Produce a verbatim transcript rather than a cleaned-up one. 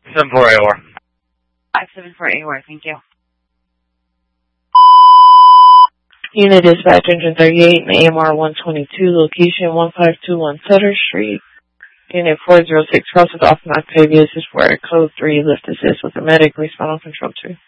seven four A O R. five seven four A O R, thank you. Unit Dispatch Engine thirty-eight and A M R one twenty-two, location one five two one Sutter Street. Unit four zero six crosses off in Octavius is for code three, lift assist with a medic, respond on control two.